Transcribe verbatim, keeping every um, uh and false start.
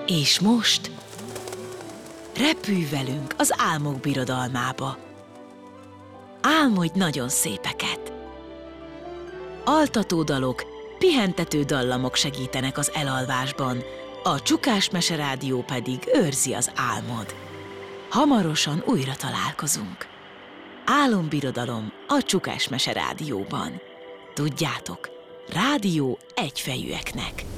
És most repülj velünk az álmok birodalmába. Álmodj nagyon szépeket! Altató dalok, pihentető dallamok segítenek az elalvásban, a Csukás Mese Rádió pedig őrzi az álmod. Hamarosan újra találkozunk. Álombirodalom a Csukás Mese Rádióban. Tudjátok, rádió egyfejűeknek.